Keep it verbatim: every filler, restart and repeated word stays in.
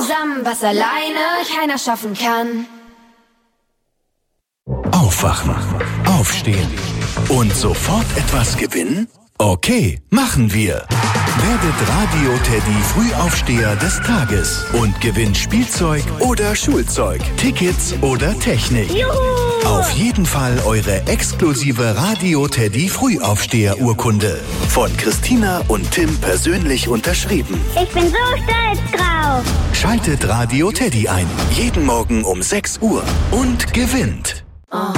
zusammen, was alleine keiner schaffen kann. Aufwachen, aufstehen und sofort etwas gewinnen? Okay, machen wir. Werdet Radio-Teddy Frühaufsteher des Tages und gewinnt Spielzeug oder Schulzeug, Tickets oder Technik. Juhu! Auf jeden Fall eure exklusive Radio-Teddy Frühaufsteher-Urkunde. Von Christina und Tim persönlich unterschrieben. Ich bin so stolz drauf. Schaltet Radio-Teddy ein. Jeden Morgen um sechs Uhr und gewinnt. Oh.